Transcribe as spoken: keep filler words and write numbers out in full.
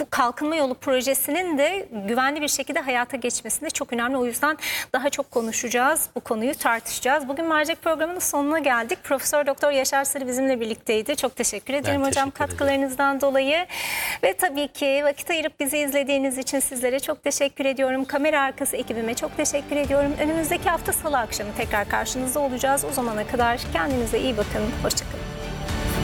bu kalkınma yolu projesinin de güvenli bir şekilde hayata geçmesinde çok önemli. O yüzden daha çok konuşacağız, bu konuyu tartışacağız. Bugün mercek programının sonuna geldik. Profesör Doktor Yaşar Sarı bizimle birlikteydi. Çok teşekkür ederim Ben hocam teşekkür katkılarınızdan dolayı. Ve tabii ki vakit ayırıp bizi izlediğiniz için sizlere çok teşekkür ediyorum. Kamera arkası ekibime çok teşekkür ediyorum. Önümüzdeki hafta Salı akşamı tekrar karşınızda olacağız. O zamana kadar kendinize iyi bakın. Hoşçakalın.